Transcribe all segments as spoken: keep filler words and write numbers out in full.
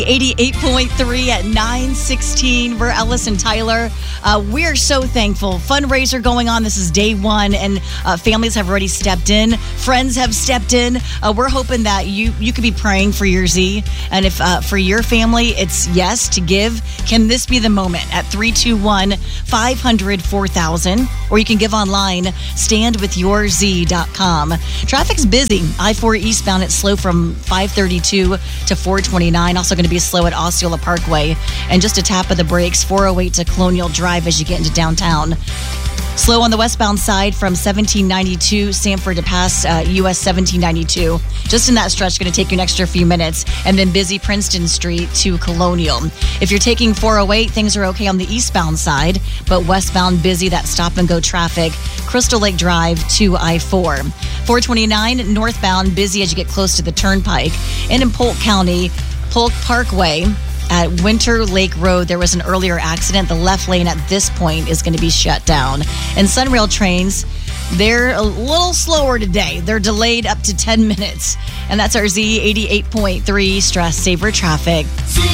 eighty-eight point three at nine sixteen. We're Ellis and Tyler. Uh, we're so thankful. Fundraiser going on. This is day one, and uh, families have already stepped in. Friends have stepped in. Uh, we're hoping that you you could be praying for your Z, and if uh, for your family, it's yes to give. Can this be the moment at three two one, five hundred, four thousand, or you can give online, stand with your z dot com. Traffic's busy. I four eastbound, it's slow from five thirty-two to four twenty-nine. Also going to be slow at Osceola Parkway, and just a tap of the brakes, four oh eight to Colonial Drive as you get into downtown. Slow on the westbound side from seventeen ninety-two Sanford to past uh, U S seventeen ninety-two. Just in that stretch, going to take you an extra few minutes. And then busy Princeton Street to Colonial. If you're taking four oh eight, things are okay on the eastbound side, but westbound busy, that stop and go traffic. Crystal Lake Drive to I four. four twenty-nine northbound busy as you get close to the turnpike. And in Polk County, Polk Parkway at Winter Lake Road, there was an earlier accident. The left lane at this point is going to be shut down. And Sunrail trains, they're a little slower today. They're delayed up to ten minutes. And that's our Z eighty-eight point three Stress Saver Traffic.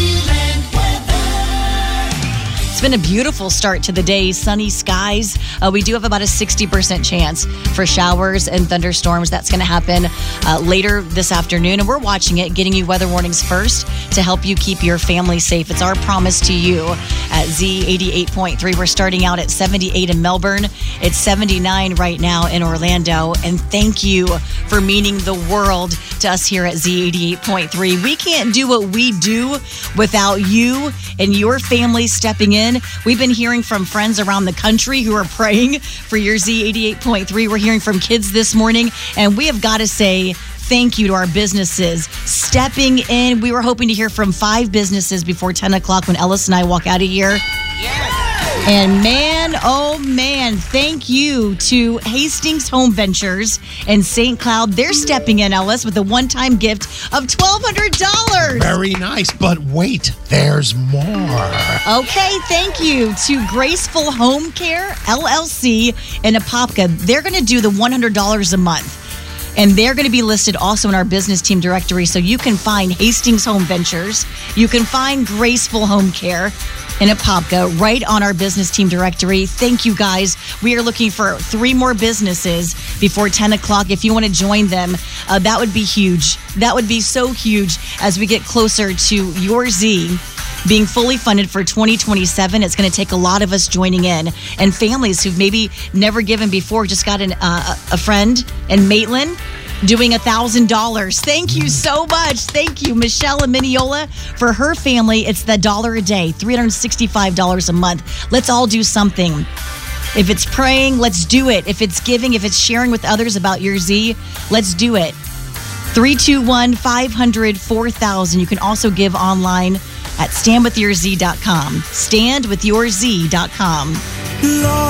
It's been a beautiful start to the day. Sunny skies. Uh, we do have about a sixty percent chance for showers and thunderstorms. That's going to happen uh, later this afternoon. And we're watching it, getting you weather warnings first to help you keep your family safe. It's our promise to you at Z eighty-eight point three. We're starting out at seventy-eight in Melbourne. It's seventy-nine right now in Orlando. And thank you for meaning the world to us here at Z eighty-eight point three. We can't do what we do without you and your family stepping in. We've been hearing from friends around the country who are praying for your Z eighty-eight point three. We're hearing from kids this morning, and we have got to say thank you to our businesses stepping in. We were hoping to hear from five businesses before ten o'clock when Ellis and I walk out of here. Yes. And man, oh man, thank you to Hastings Home Ventures and Saint Cloud. They're stepping in, Ellis, with a one-time gift of twelve hundred dollars. Very nice, but wait, there's more. Okay, thank you to Graceful Home Care, L L C, in Apopka. They're going to do the one hundred dollars a month. And they're going to be listed also in our business team directory. So you can find Hastings Home Ventures. You can find Graceful Home Care in Apopka right on our business team directory. Thank you, guys. We are looking for three more businesses before ten o'clock. If you want to join them, uh, that would be huge. That would be so huge as we get closer to your Z being fully funded for twenty twenty-seven. It's going to take a lot of us joining in, and families who've maybe never given before. Just got an, uh, a friend in Maitland doing one thousand dollars. Thank you so much. Thank you, Michelle and Mineola. For her family, it's the dollar a day, three hundred sixty-five dollars a month. Let's all do something. If it's praying, let's do it. If it's giving, if it's sharing with others about your Z, let's do it. three two one, five hundred, four thousand. You can also give online at stand with your z dot com. stand with your z dot com.